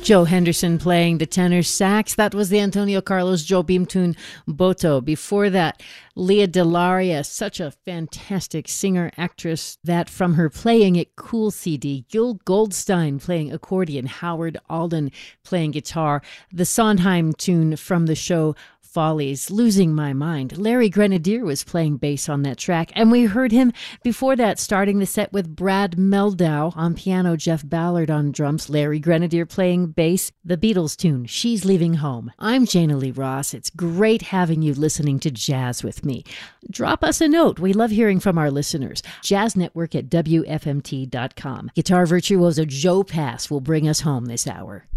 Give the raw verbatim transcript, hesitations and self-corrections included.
Joe Henderson playing the tenor sax. That was the Antonio Carlos Jobim tune Boto. Before that, Leah Delaria, such a fantastic singer, actress, that from her Playing It Cool C D. Yul Goldstein playing accordion, Howard Alden playing guitar. The Sondheim tune from the show Follies, Losing My Mind. Larry Grenadier was playing bass on that track, and we heard him before that starting the set with Brad Meldau on piano, Jeff Ballard on drums, Larry Grenadier playing bass, the Beatles tune, She's Leaving Home. I'm Jana Lee Ross. It's great having you listening to jazz with me. Drop us a note. We love hearing from our listeners. Jazz Network at W F M T dot com. Guitar virtuoso Joe Pass will bring us home this hour.